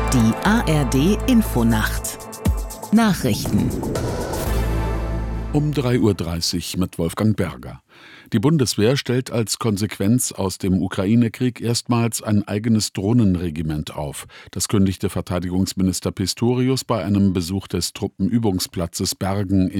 Die ARD Infonacht Nachrichten Um 3:30 Uhr mit Wolfgang Berger. Die Bundeswehr stellt als Konsequenz aus dem Ukraine-Krieg erstmals ein eigenes Drohnenregiment auf. Das kündigte Verteidigungsminister Pistorius bei einem Besuch des Truppenübungsplatzes Bergen